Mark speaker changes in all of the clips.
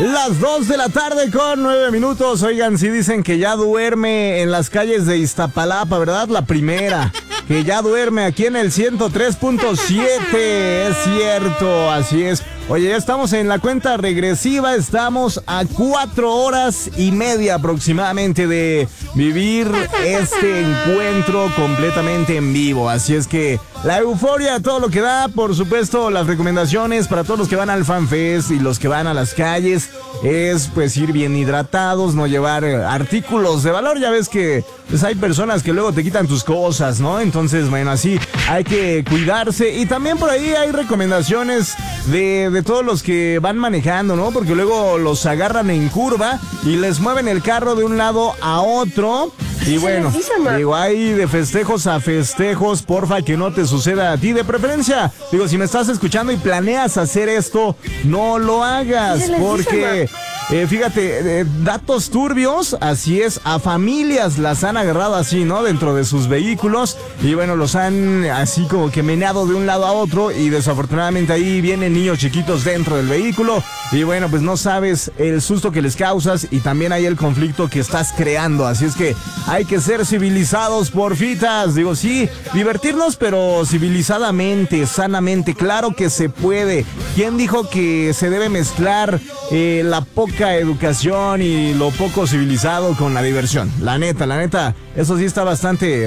Speaker 1: Las 2 de la tarde con 9 minutos. Oigan, sí dicen que ya duerme en las calles de Iztapalapa, ¿verdad? La primera. Que ya duerme aquí en el 103.7. Es cierto, así es. Oye, ya estamos en la cuenta regresiva. Estamos a 4 horas y media aproximadamente de vivir este encuentro completamente en vivo. Así es que la euforia, todo lo que da, por supuesto, las recomendaciones para todos los que van al FanFest y los que van a las calles es pues ir bien hidratados, no llevar artículos de valor. Ya ves que pues, hay personas que luego te quitan tus cosas, ¿no? Entonces, bueno, así hay que cuidarse. Y también por ahí hay recomendaciones de todos los que van manejando, ¿no? Porque luego los agarran en curva y les mueven el carro de un lado a otro. Y bueno, digo, hay de festejos a festejos, porfa, que no te suceda a ti. De preferencia, digo, si me estás escuchando y planeas hacer esto, no lo hagas, porque... fíjate, datos turbios, así es, a familias las han agarrado así, ¿no? Dentro de sus vehículos y bueno, los han así como que meneado de un lado a otro y desafortunadamente ahí vienen niños chiquitos dentro del vehículo y bueno, pues no sabes el susto que les causas y también hay el conflicto que estás creando, así es que hay que ser civilizados, porfitas, digo, sí, divertirnos pero civilizadamente, sanamente, claro que se puede. ¿Quién dijo que se debe mezclar la poca educación y lo poco civilizado con la diversión? La neta, eso sí está bastante.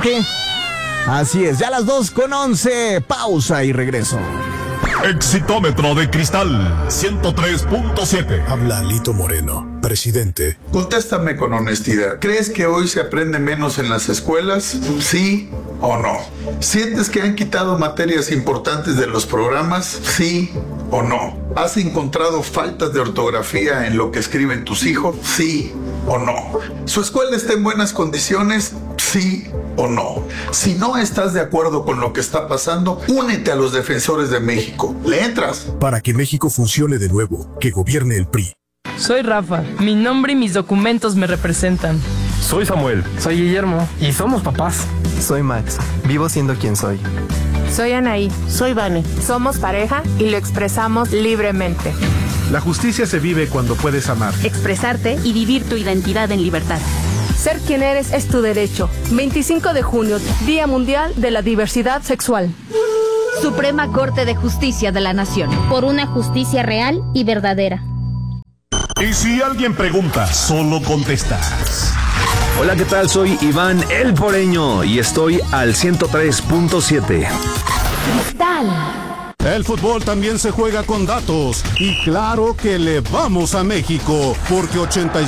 Speaker 1: Así es, ya las 2:11, pausa y regreso.
Speaker 2: Exitómetro de cristal 103.7.
Speaker 3: Habla Lito Moreno, presidente.
Speaker 4: Contéstame con honestidad. ¿Crees que hoy se aprende menos en las escuelas? ¿Sí o no? ¿Sientes que han quitado materias importantes de los programas? ¿Sí o no? ¿Has encontrado faltas de ortografía en lo que escriben tus hijos? ¿Sí o no? ¿Su escuela está en buenas condiciones? ¿Sí o no? Si no estás de acuerdo con lo que está pasando, únete a los defensores de México. ¿Le entras?
Speaker 3: Para que México funcione de nuevo, que gobierne el PRI.
Speaker 5: Soy Rafa. Mi nombre y mis documentos me representan.
Speaker 6: Soy Samuel.
Speaker 7: Soy Guillermo. Y somos papás.
Speaker 8: Soy Max. Vivo siendo quien soy.
Speaker 9: Soy Anaí.
Speaker 10: Soy Vane.
Speaker 9: Somos pareja y lo expresamos libremente.
Speaker 11: La justicia se vive cuando puedes amar,
Speaker 12: expresarte y vivir tu identidad en libertad.
Speaker 13: Ser quien eres es tu derecho. 25 de junio, Día Mundial de la Diversidad Sexual.
Speaker 12: Suprema Corte de Justicia de la Nación.
Speaker 14: Por una justicia real y verdadera.
Speaker 2: Y si alguien pregunta, solo contestas.
Speaker 15: Hola, ¿qué tal? Soy Iván el Poreño y estoy al 103.7.
Speaker 13: Cristal.
Speaker 11: El fútbol también se juega con datos y claro que le vamos a México porque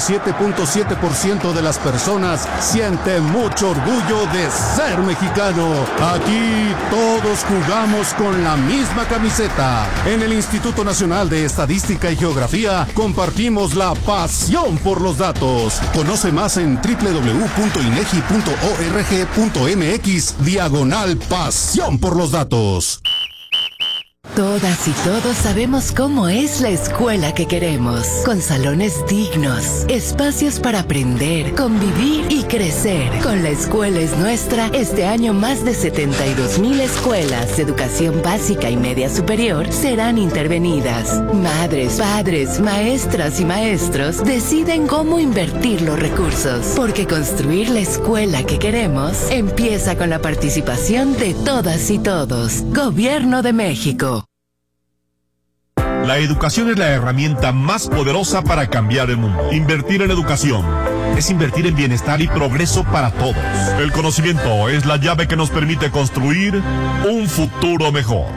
Speaker 11: 87.7% de las personas sienten mucho orgullo de ser mexicano. Aquí todos jugamos con la misma camiseta. En el Instituto Nacional de Estadística y Geografía compartimos la pasión por los datos. Conoce más en www.inegi.org.mx/pasión por los datos.
Speaker 16: Todas y todos sabemos cómo es la escuela que queremos, con salones dignos, espacios para aprender, convivir y crecer. Con La Escuela es Nuestra, este año más de 72,000 escuelas de educación básica y media superior serán intervenidas. Madres, padres, maestras y maestros deciden cómo invertir los recursos, porque construir la escuela que queremos empieza con la participación de todas y todos. Gobierno de México.
Speaker 2: La educación es la herramienta más poderosa para cambiar el mundo. Invertir en educación es invertir en bienestar y progreso para todos. El conocimiento es la llave que nos permite construir un futuro mejor.